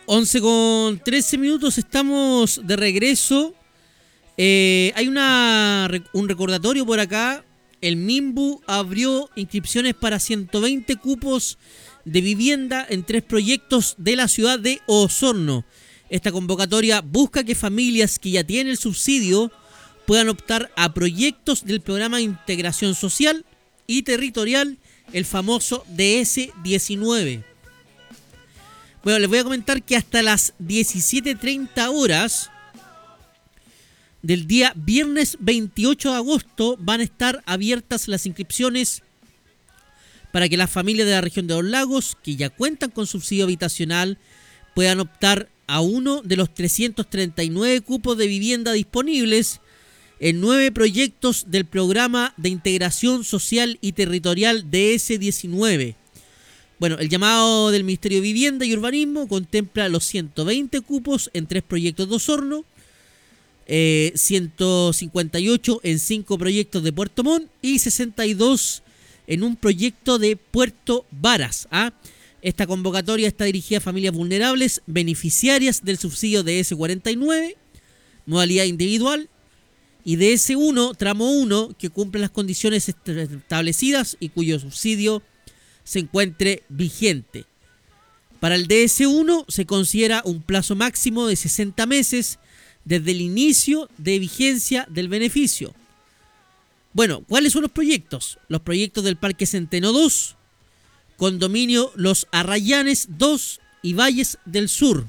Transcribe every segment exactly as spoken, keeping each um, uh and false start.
once con trece minutos, estamos de regreso. Eh, hay una un recordatorio por acá. El Minbu abrió inscripciones para ciento veinte cupos de vivienda en tres proyectos de la ciudad de Osorno. Esta convocatoria busca que familias que ya tienen el subsidio puedan optar a proyectos del programa de integración social y territorial, el famoso D S diecinueve. Bueno, les voy a comentar que hasta las diecisiete treinta horas del día viernes veintiocho de agosto van a estar abiertas las inscripciones para que las familias de la región de los lagos que ya cuentan con subsidio habitacional puedan optar a uno de los trescientos treinta y nueve cupos de vivienda disponibles en nueve proyectos del programa de integración social y territorial D S diecinueve. Bueno, el llamado del Ministerio de Vivienda y Urbanismo contempla los ciento veinte cupos en tres proyectos de Osorno, eh, ciento cincuenta y ocho en cinco proyectos de Puerto Montt y sesenta y dos en un proyecto de Puerto Varas. ¿ah? Esta convocatoria está dirigida a familias vulnerables, beneficiarias del subsidio D S cuarenta y nueve, modalidad individual, y D S uno, tramo uno, que cumple las condiciones establecidas y cuyo subsidio se encuentre vigente. Para el D S uno se considera un plazo máximo de sesenta meses desde el inicio de vigencia del beneficio. Bueno, ¿cuáles son los proyectos? Los proyectos del Parque Centeno dos, Condominio Los Arrayanes dos y Valles del Sur.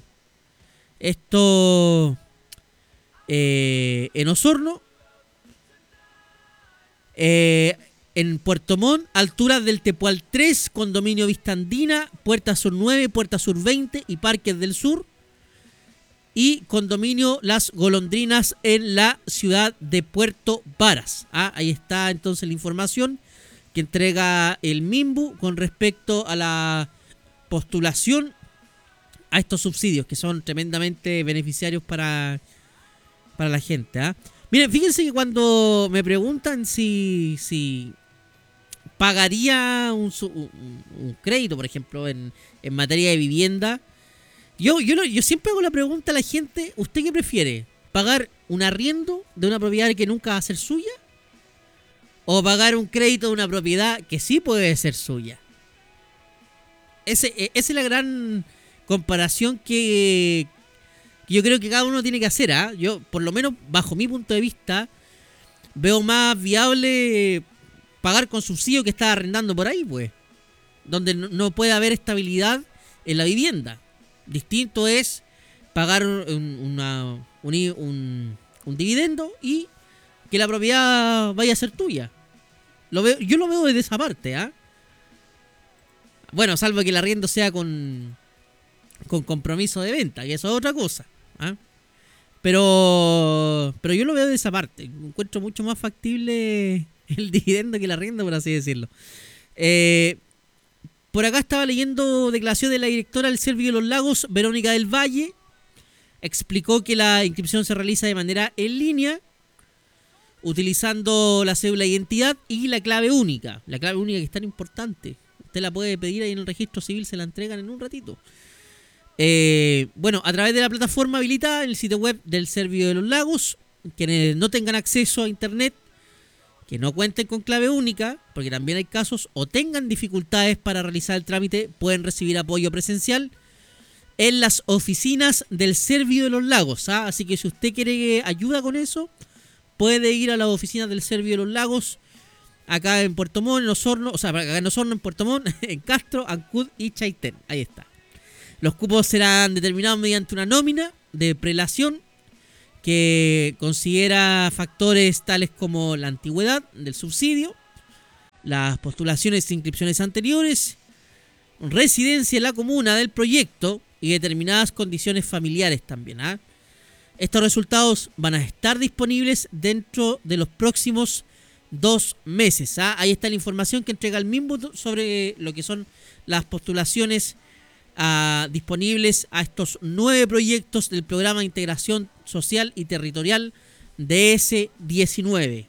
Esto eh, en Osorno. Eh, en Puerto Montt, alturas del Tepual tres, Condominio Vista Andina, Puerta Sur nueve, Puerta Sur veinte y Parques del Sur. Y Condominio Las Golondrinas en la ciudad de Puerto Varas. Ah, ahí está entonces la información que entrega el Minbu con respecto a la postulación a estos subsidios que son tremendamente beneficiarios para, para la gente. ¿ah? Miren, fíjense que cuando me preguntan si, si pagaría un, un, un crédito, por ejemplo, en, en materia de vivienda, yo, yo, yo siempre hago la pregunta a la gente, ¿usted qué prefiere? ¿Pagar un arriendo de una propiedad que nunca va a ser suya? ¿O pagar un crédito de una propiedad que sí puede ser suya? Ese, esa es la gran comparación que, que yo creo que cada uno tiene que hacer. ¿eh? Yo, por lo menos bajo mi punto de vista, veo más viable pagar con subsidio que estar arrendando por ahí, pues. Donde no, no puede haber estabilidad en la vivienda. Distinto es pagar un, una, un, un, un dividendo y que la propiedad vaya a ser tuya. Lo veo, yo lo veo desde esa parte, ¿ah? ¿eh? Bueno, salvo que el arriendo sea con, con compromiso de venta, que eso es otra cosa. ¿eh? Pero, pero yo lo veo de esa parte. Encuentro mucho más factible el dividendo que el arriendo, por así decirlo. Eh... Por acá estaba leyendo declaración de la directora del Servio de los Lagos, Verónica del Valle. Explicó que la inscripción se realiza de manera en línea, utilizando la cédula de identidad y la clave única. La clave única que es tan importante. Usted la puede pedir ahí en el registro civil, se la entregan en un ratito. Eh, bueno, a través de la plataforma habilitada en el sitio web del Servio de los Lagos, quienes no tengan acceso a internet, que no cuenten con clave única, porque también hay casos, o tengan dificultades para realizar el trámite, pueden recibir apoyo presencial en las oficinas del Servio de los Lagos. ¿ah? Así que si usted quiere ayuda con eso, puede ir a las oficinas del Servio de los Lagos, acá en Puerto Montt, en Osorno, o sea, acá en Osorno, en Puerto Montt, en Castro, Ancud y Chaitén. Ahí está. Los cupos serán determinados mediante una nómina de prelación que considera factores tales como la antigüedad del subsidio, las postulaciones e inscripciones anteriores, residencia en la comuna del proyecto y determinadas condiciones familiares también. ¿eh? Estos resultados van a estar disponibles dentro de los próximos dos meses. ¿eh? Ahí está la información que entrega el Minbu sobre lo que son las postulaciones Uh, disponibles a estos nueve proyectos del programa de integración social y territorial D S diecinueve.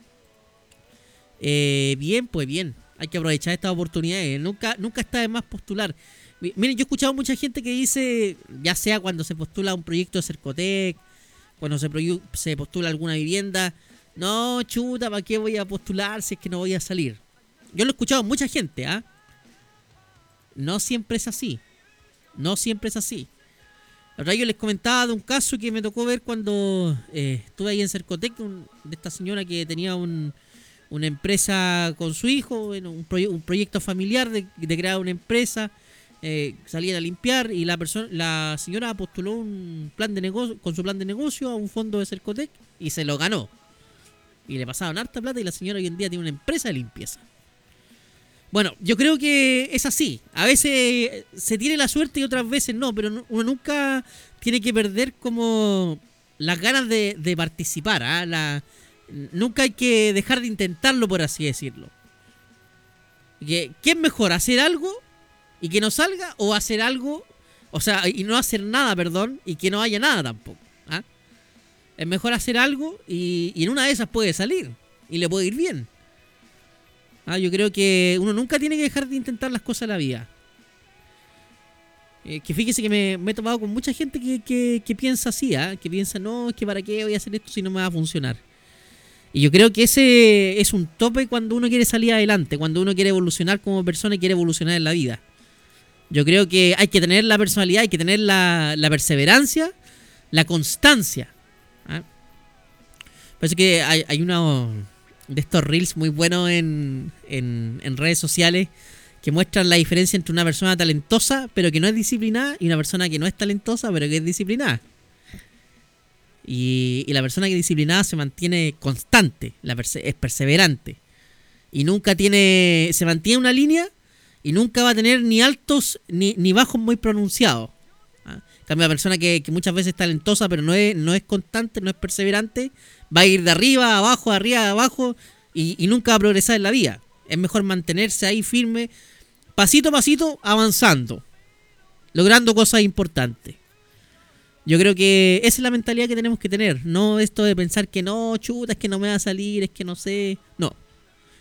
Eh, bien, pues bien, hay que aprovechar estas oportunidades. Nunca, nunca está de más postular. Miren, yo he escuchado mucha gente que dice, ya sea cuando se postula un proyecto de Cercotec, cuando se, proyu- se postula alguna vivienda, no, chuta, ¿para qué voy a postular si es que no voy a salir? Yo lo he escuchado mucha gente, ¿ah? No siempre es así. No siempre es así. La verdad, yo les comentaba de un caso que me tocó ver cuando eh, estuve ahí en Cercotec, un- de esta señora que tenía un, una empresa con su hijo, bueno, un, proye- un proyecto familiar de, de crear una empresa, eh, salían a limpiar y la persona, la señora postuló un plan de negocio, con su plan de negocio a un fondo de Cercotec y se lo ganó. Y le pasaron harta plata y la señora hoy en día tiene una empresa de limpieza. Bueno, yo creo que es así. A veces se tiene la suerte y otras veces no, pero no- uno nunca tiene que perder como las ganas de, de participar. ¿Ah? La, nunca hay que dejar de intentarlo, por así decirlo. Que, ¿qué es mejor? ¿Hacer algo y que no salga? ¿O hacer algo, o sea, y no hacer nada, perdón, y que no haya nada tampoco? ¿Ah? Es mejor hacer algo y, y en una de esas puede salir y le puede ir bien. Ah, yo creo que uno nunca tiene que dejar de intentar las cosas en la vida. Eh, que fíjese que me, me he tomado con mucha gente que, que, que piensa así, ¿ah? Que piensa, no, es que para qué voy a hacer esto si no me va a funcionar. Y yo creo que ese es un tope cuando uno quiere salir adelante, cuando uno quiere evolucionar como persona y quiere evolucionar en la vida. Yo creo que hay que tener la personalidad, hay que tener la, la perseverancia, la constancia. ¿Ah? Parece que hay, hay uno de estos reels muy buenos en, en, en redes sociales que muestran la diferencia entre una persona talentosa pero que no es disciplinada y una persona que no es talentosa pero que es disciplinada. Y, y la persona que es disciplinada se mantiene constante, la perse- es perseverante y nunca tiene, se mantiene una línea y nunca va a tener ni altos ni, ni bajos muy pronunciados. ¿Ah? En cambio, la persona que, que muchas veces es talentosa pero no es, no es constante, no es perseverante, va a ir de arriba a abajo, arriba a abajo y, y nunca va a progresar en la vida. Es mejor mantenerse ahí firme, pasito a pasito, avanzando, logrando cosas importantes. Yo creo que esa es la mentalidad que tenemos que tener. No esto de pensar que no, chuta, es que no me va a salir, es que no sé. No.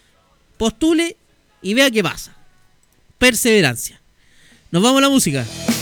Postule y vea qué pasa. Perseverancia. Nos vamos a la música.